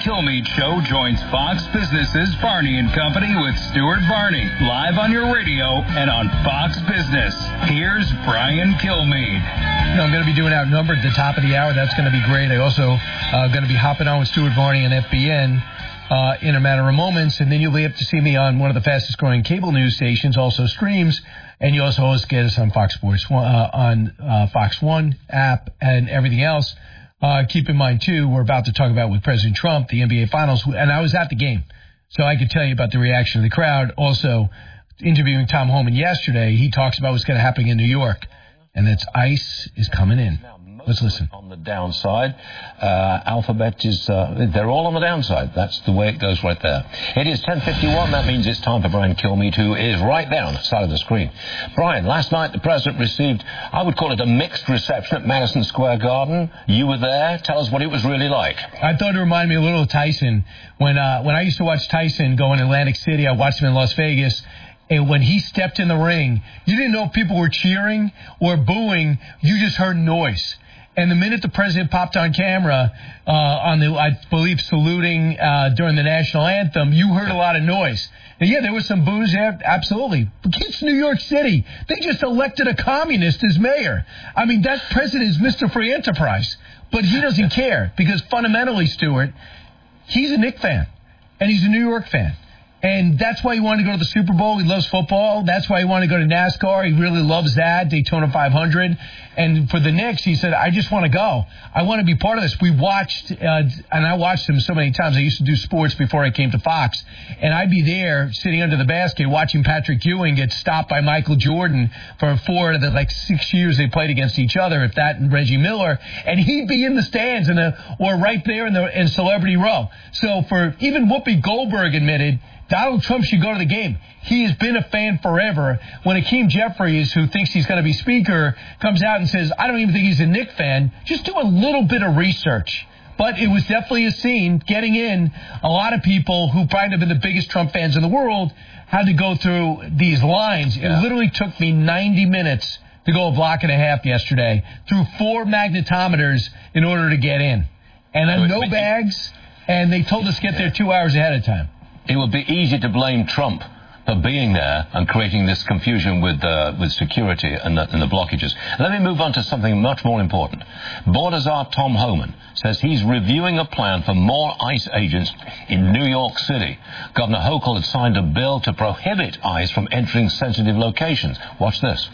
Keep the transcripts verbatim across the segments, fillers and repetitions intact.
Kilmeade Show joins Fox Business's Barney and Company with Stuart Barney, live on your radio and on Fox Business. Here's Brian Kilmeade. You know, I'm going to be doing Outnumbered at the top of the hour. That's going to be great. I also uh, going to be hopping on with Stuart Barney and F B N uh, in a matter of moments, and then you'll be able to see me on one of the fastest growing cable news stations, also streams, and you also always get us on Fox Sports, uh, on uh, Fox One app and everything else. Uh, keep in mind, too, we're about to talk about with President Trump, the N B A Finals, and I was at the game, so I could tell you about the reaction of the crowd. Also, interviewing Tom Homan yesterday, he talks about what's going to happen in New York, and that's ICE is coming in. Let's listen. On the downside, uh, Alphabet is, uh, they're all on the downside. That's the way it goes right there. It is ten fifty-one. That means it's time for Brian Kilmeade, who is right there on the side of the screen. Brian, last night the president received, I would call it a mixed reception at Madison Square Garden. You were there. Tell us what it was really like. I thought it reminded me a little of Tyson. When, uh, when I used to watch Tyson go in Atlantic City, I watched him in Las Vegas. And when he stepped in the ring, you didn't know if people were cheering or booing. You just heard noise. And the minute the president popped on camera, uh, on the, I believe, saluting uh, during the national anthem, you heard a lot of noise. And yeah, there was some boos there, absolutely. But it's New York City. They just elected a communist as mayor. I mean, that president is Mister Free Enterprise. But he doesn't care because fundamentally, Stuart, he's a Knicks fan. And he's a New York fan. And that's why he wanted to go to the Super Bowl. He loves football. That's why he wanted to go to NASCAR. He really loves that, Daytona five hundred. And for the Knicks, he said, I just want to go. I want to be part of this. We watched, uh, and I watched him so many times. I used to do sports before I came to Fox. And I'd be there sitting under the basket watching Patrick Ewing get stopped by Michael Jordan for four of the like six years they played against each other, if that and Reggie Miller. And he'd be in the stands in the, or right there in the in Celebrity Row. So for even Whoopi Goldberg admitted, Donald Trump should go to the game. He has been a fan forever. When Hakeem Jeffries, who thinks he's going to be speaker, comes out and says, I don't even think he's a Knicks fan, just do a little bit of research. But it was definitely a scene. Getting in, a lot of people who probably have been the biggest Trump fans in the world had to go through these lines. Yeah. It literally took me ninety minutes to go a block and a half yesterday through four magnetometers in order to get in. And I no bags, and they told us to get there two hours ahead of time. It would be easy to blame Trump for being there and creating this confusion with uh, with security and the, and the blockages. Let me move on to something much more important. Border Czar Tom Homan says he's reviewing a plan for more ICE agents in New York City. Governor Hochul had signed a bill to prohibit ICE from entering sensitive locations. Watch this.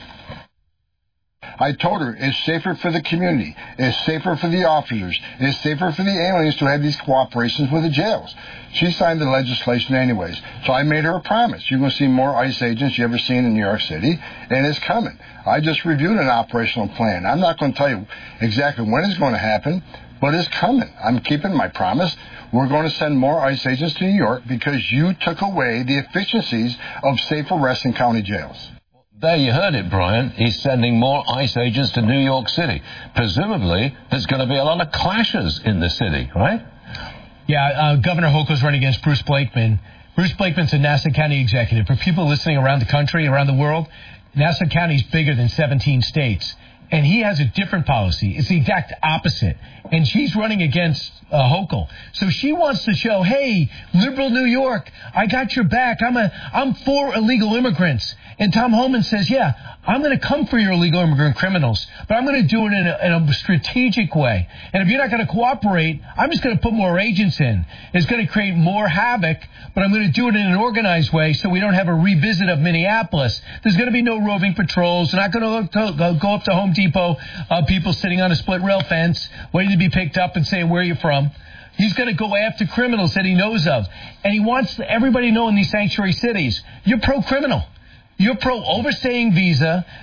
I told her it's safer for the community, it's safer for the officers, it's safer for the aliens to have these cooperations with the jails. She signed the legislation anyways, so I made her a promise. You're going to see more ICE agents you ever seen in New York City, and it's coming. I just reviewed an operational plan. I'm not going to tell you exactly when it's going to happen, but it's coming. I'm keeping my promise. We're going to send more ICE agents to New York because you took away the efficiencies of safe arrests in county jails. There you heard it, Brian. He's sending more ICE agents to New York City. Presumably, there's going to be a lot of clashes in the city, right? Yeah, uh, Governor Hochul's running against Bruce Blakeman. Bruce Blakeman's a Nassau County executive. For people listening around the country, around the world, Nassau County is bigger than seventeen states. And he has a different policy. It's the exact opposite. And she's running against uh, Hochul. So she wants to show, hey, liberal New York, I got your back. I'm a, I'm for illegal immigrants. And Tom Homan says, yeah, I'm going to come for your illegal immigrant criminals, but I'm going to do it in a, in a strategic way. And if you're not going to cooperate, I'm just going to put more agents in. It's going to create more havoc, but I'm going to do it in an organized way so we don't have a revisit of Minneapolis. There's going to be no roving patrols. They're not going to go up to Home Depot, uh, people sitting on a split rail fence waiting to be picked up and saying, where are you from? He's going to go after criminals that he knows of. And he wants everybody to know in these sanctuary cities, you're pro-criminal. You're pro-overstaying visa.